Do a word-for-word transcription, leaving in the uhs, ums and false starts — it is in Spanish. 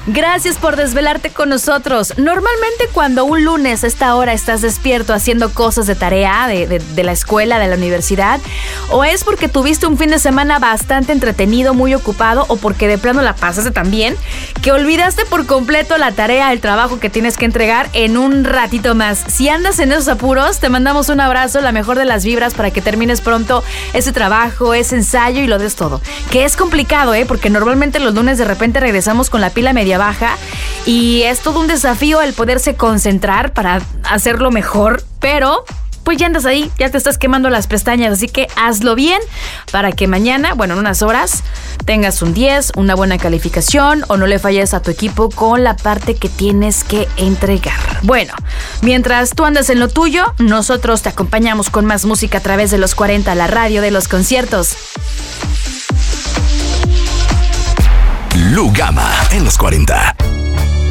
Gracias por desvelarte con nosotros. Normalmente cuando un lunes a esta hora estás despierto haciendo cosas de tarea, de, de, de la escuela, de la universidad, o es porque tuviste un fin de semana bastante entretenido, muy ocupado, o porque de plano la pasaste tan bien que olvidaste por completo la tarea, el trabajo que tienes que entregar en un ratito más. Si andas en esos apuros, te mandamos un abrazo, la mejor de las vibras para que termines pronto ese trabajo, ese ensayo y lo des todo. Que es complicado, ¿eh? Porque normalmente los lunes de repente regresamos con la pila media baja y es todo un desafío el poderse concentrar para hacerlo mejor, pero pues ya andas ahí, ya te estás quemando las pestañas, así que hazlo bien para que mañana, bueno, en unas horas, tengas un diez, una buena calificación o no le falles a tu equipo con la parte que tienes que entregar. Bueno, mientras tú andas en lo tuyo, nosotros te acompañamos con más música a través de los cuarenta, la radio de los conciertos. Lu Gama en los cuarenta.